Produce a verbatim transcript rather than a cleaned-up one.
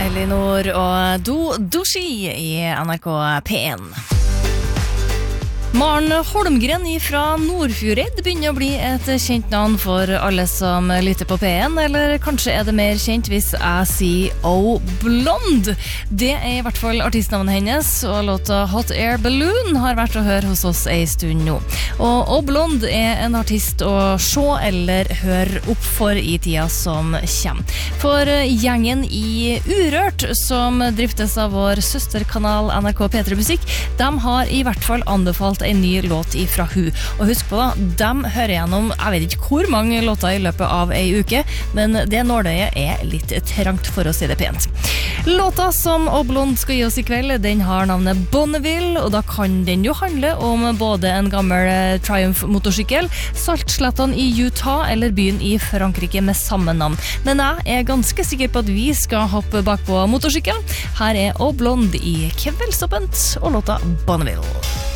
Elinor og Do Doshi i N R K P en. Maren Holmgren fra Nordfjordeid begynner å bli et kjent navn for alle som lytter på P en, eller kanskje er det mer kjent hvis jeg sier O Blonde. Det er i hvert fall artistnavnet hennes, og låta Hot Air Balloon har vært å høre hos oss en stund nå. Og O Blonde er en artist å se eller høre opp for i tida som kommer. For gjengen i Urørt, som driftes av vår søsterkanal N R K P tre Musikk, de har i hvert fall anbefalt en ny låt ifra hun. Og husk på da, de hører gjennom, jeg vet ikke hvor mange låter i løpet av ei uke, men det nåløyet er litt trangt for å si det pent. Låta som O Blonde skal gi oss i kveld, den har navnet Bonneville, og da kan den jo handle om både en gammel Triumph-motorsykkel, saltslettene i Utah eller byen i Frankrike med samme navn. Men jeg er ganske sikker på at vi skal hoppe bak på motorsykkelen. Her er O Blonde i Kveldsåpent og låta Bonneville.